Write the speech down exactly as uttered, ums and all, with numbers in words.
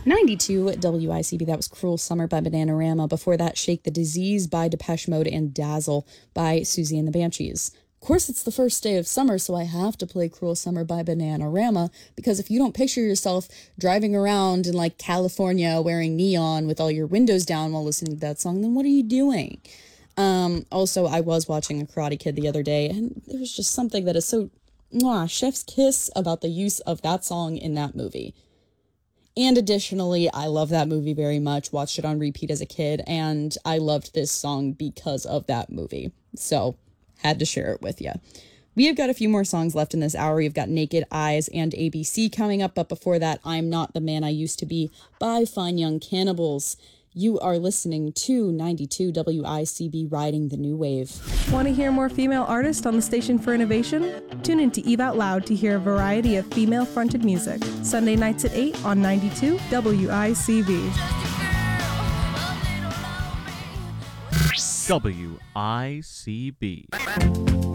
ninety-two W I C B, that was Cruel Summer by Bananarama. Before that, Shake the Disease by Depeche Mode and Dazzle by Susie and the Banshees. Of course, it's the first day of summer, so I have to play Cruel Summer by Bananarama, because if you don't picture yourself driving around in like California wearing neon with all your windows down while listening to that song, then what are you doing? Um, also, I was watching a Karate Kid the other day, and there was just something that is so mwah, chef's kiss about the use of that song in that movie. And additionally, I love that movie very much, watched it on repeat as a kid, and I loved this song because of that movie. So, had to share it with you. We have got a few more songs left in this hour. We've got Naked Eyes and A B C coming up, but before that, I'm Not the Man I Used to Be by Fine Young Cannibals. You are listening to ninety-two W I C B, Riding the New Wave. Want to hear more female artists on the Station for Innovation? Tune into Eve Out Loud to hear a variety of female-fronted music. Sunday nights at eight on ninety-two W I C B. W I C B.